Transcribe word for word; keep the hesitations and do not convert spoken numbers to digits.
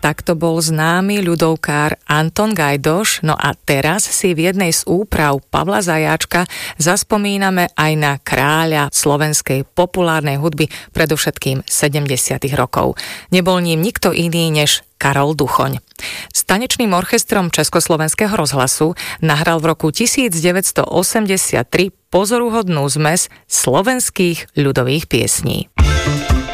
Takto bol známy ľudovkár Anton Gajdoš, no a teraz si v jednej z úprav Pavla Zajáčka zaspomíname aj na kráľa slovenskej populárnej hudby, predovšetkým sedemdesiatych rokov. Nebol ním nikto iný než Karol Duchoň. S tanečným orchestrom Československého rozhlasu nahral v roku devätnásť osemdesiattri pozoruhodnú zmes slovenských ľudových piesní.